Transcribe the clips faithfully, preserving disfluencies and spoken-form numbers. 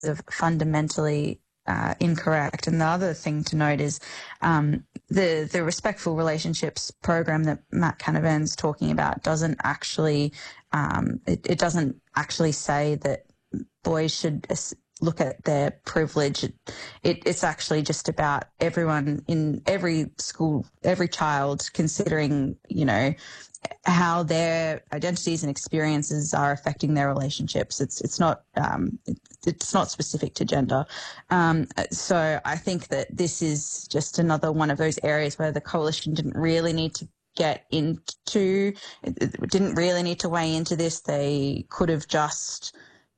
of fundamentally uh, incorrect. And the other thing to note is um, the the Respectful Relationships program that Matt Canavan's talking about doesn't actually um, it, it doesn't actually say that boys should look at their privilege. It, it, it's actually just about everyone in every school, every child, considering, you know, how their identities and experiences are affecting their relationships. It's it's not um, it, it's not specific to gender. Um, so I think that this is just another one of those areas where the coalition didn't really need to get into, it didn't really need to weigh into this. They could have just.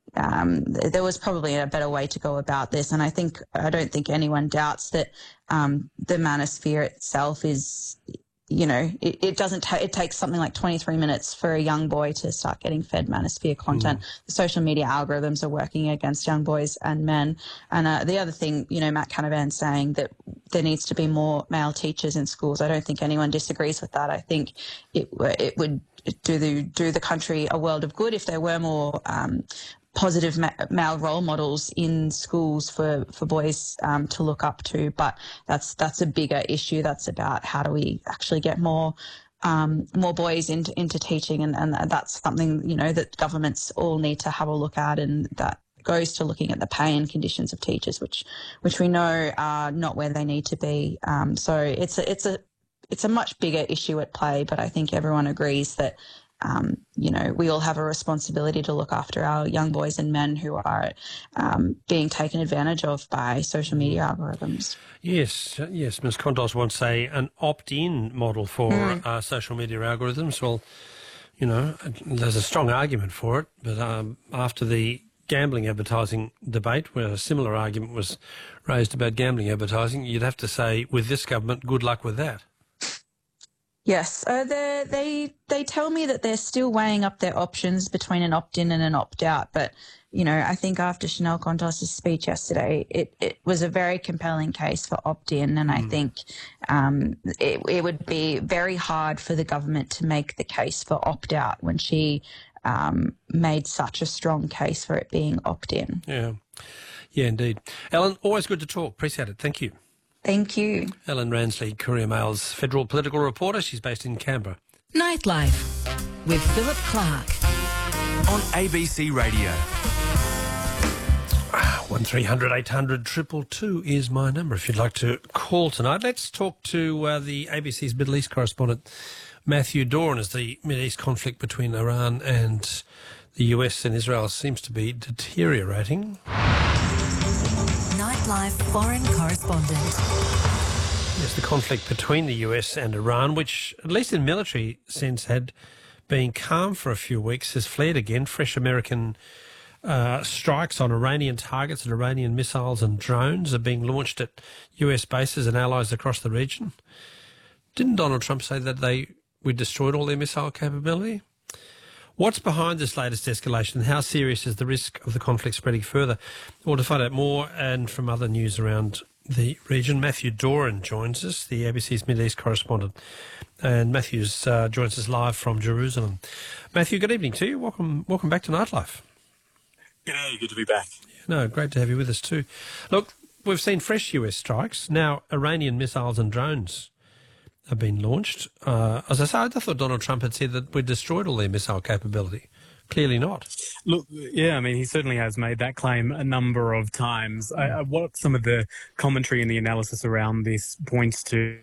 Um, there was probably a better way to go about this, and I think I don't think anyone doubts that um, the manosphere itself is, you know, it, it doesn't. Ta- it takes something like twenty-three minutes for a young boy to start getting fed manosphere content. Mm. The social media algorithms are working against young boys and men. And uh, the other thing, you know, Matt Canavan saying that there needs to be more male teachers in schools. I don't think anyone disagrees with that. I think it it would do the do the country a world of good if there were more. Um, positive ma- male role models in schools for, for boys um, to look up to. But that's that's a bigger issue. That's about how do we actually get more um, more boys into, into teaching, and, and that's something, you know, that governments all need to have a look at, and that goes to looking at the pay and conditions of teachers, which which we know are not where they need to be. Um, so it's a, it's a it's a much bigger issue at play, but I think everyone agrees that Um, you know, we all have a responsibility to look after our young boys and men who are um, being taken advantage of by social media algorithms. Yes, yes. Miz Kontos wants a an opt-in model for mm. uh, social media algorithms. Well, you know, there's a strong argument for it, but um, after the gambling advertising debate, where a similar argument was raised about gambling advertising, you'd have to say, with this government, good luck with that. Yes, uh, they they tell me that they're still weighing up their options between an opt-in and an opt-out. But, you know, I think after Chanel Kontos' speech yesterday, it, it was a very compelling case for opt-in, and mm. I think um, it, it would be very hard for the government to make the case for opt-out when she um, made such a strong case for it being opt-in. Yeah, yeah, indeed. Ellen, always good to talk. Appreciate it. Thank you. Thank you. Ellen Ransley, Courier Mail's federal political reporter. She's based in Canberra. Nightlife with Philip Clark on A B C Radio. one three hundred eight hundred two two two is my number if you'd like to call tonight. Let's talk to uh, the A B C's Middle East correspondent, Matthew Doran, as the Middle East conflict between Iran and the U S and Israel seems to be deteriorating. Nightlife foreign correspondent. Yes, the conflict between the U S and Iran, which, at least in military sense, had been calm for a few weeks, has flared again. Fresh American uh, strikes on Iranian targets and Iranian missiles and drones are being launched at U S bases and allies across the region. Didn't Donald Trump say that they we destroyed all their missile capability? What's behind this latest escalation, and how serious is the risk of the conflict spreading further? Well, to find out more and from other news around the region, Matthew Doran joins us, the A B C's Middle East correspondent. And Matthews uh, joins us live from Jerusalem. Matthew, good evening to you. Welcome welcome back to Nightlife. G'day, good to be back. Yeah, no, great to have you with us too. Look, we've seen fresh U S strikes. Now, Iranian missiles and drones have been launched. Uh, as I said, I thought Donald Trump had said that we destroyed all their missile capability. Clearly not. Look, yeah, I mean, he certainly has made that claim a number of times. I, I, what some of the commentary and the analysis around this points to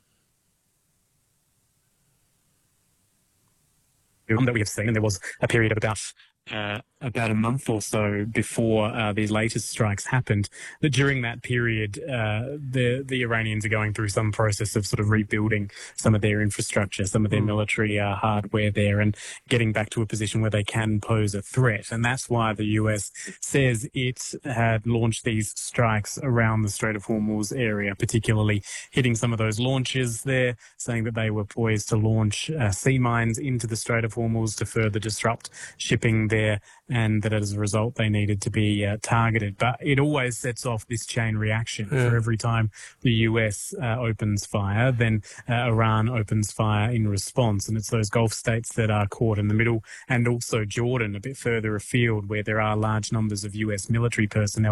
that we have seen, and there was a period of about uh, about a month or so before uh, these latest strikes happened, that during that period, uh, the the Iranians are going through some process of sort of rebuilding some of their infrastructure, some of their mm. military uh, hardware there, and getting back to a position where they can pose a threat. And that's why the U S says it had launched these strikes around the Strait of Hormuz area, particularly hitting some of those launches there, saying that they were poised to launch uh, sea mines into the Strait of Hormuz to further disrupt shipping there, and that as a result they needed to be uh, targeted. But it always sets off this chain reaction. Yeah. For every time the U S uh, opens fire, then uh, Iran opens fire in response. And it's those Gulf states that are caught in the middle, and also Jordan a bit further afield, where there are large numbers of U S military personnel